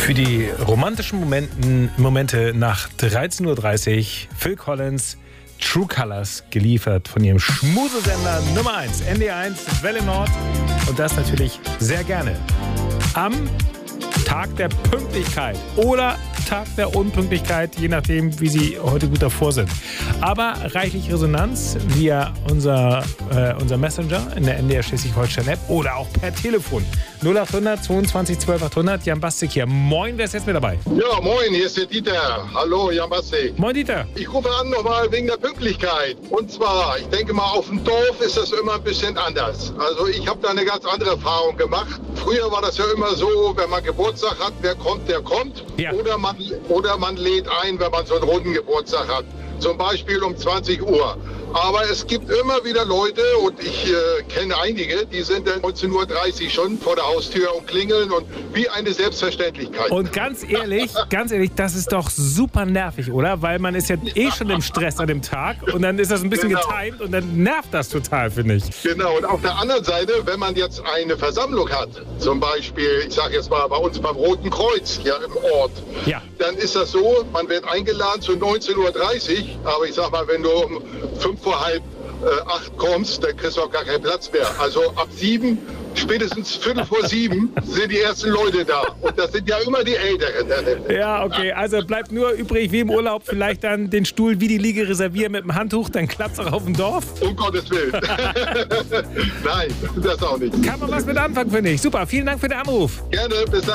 Für die romantischen Momente nach 13:30 Uhr Phil Collins, True Colors, geliefert von ihrem Schmusesender Nummer 1, NDR1, Welle Nord. Und das natürlich sehr gerne am Tag der Pünktlichkeit oder Tag der Unpünktlichkeit, je nachdem, wie Sie heute gut davor sind. Aber reichlich Resonanz via unser Messenger in der NDR Schleswig-Holstein-App oder auch per Telefon. 0800 22 12 800. Jan Bastik hier. Moin, wer ist jetzt mit dabei? Ja, moin, hier ist der Dieter. Hallo, Jan Bastik. Moin, Dieter. Ich rufe an nochmal wegen der Pünktlichkeit. Und zwar, ich denke mal, auf dem Dorf ist das immer ein bisschen anders. Also ich habe da eine ganz andere Erfahrung gemacht. Früher war das ja immer so, wenn man Geburtstag hat, wer kommt, der kommt. Ja. Oder man lädt ein, wenn man so einen runden Geburtstag hat. Zum Beispiel um 20 Uhr. Aber es gibt immer wieder Leute, und ich kenne einige, die sind dann 19:30 Uhr schon vor der Haustür und klingeln und wie eine Selbstverständlichkeit. Und ganz ehrlich, das ist doch super nervig, oder? Weil man ist ja schon im Stress an dem Tag und dann ist das ein bisschen getimed und dann nervt das total, finde ich. Genau, und auf der anderen Seite, wenn man jetzt eine Versammlung hat, zum Beispiel, ich sage jetzt mal bei uns beim Roten Kreuz hier im Ort, ja, dann ist das so, man wird eingeladen zu 19:30 Uhr, aber ich sag mal, wenn du um 5:30 kommst, dann kriegst du auch gar keinen Platz mehr. Also ab 7, spätestens 6:45 sind die ersten Leute da. Und das sind ja immer die Älteren. Ja, okay, also bleibt nur übrig, wie im Urlaub, vielleicht dann den Stuhl wie die Liege reservieren mit dem Handtuch, dann klappt's auch auf dem Dorf. Um Gottes Willen. Nein, das auch nicht. Kann man was mit anfangen, finde ich. Super, vielen Dank für den Anruf. Gerne, bis dann.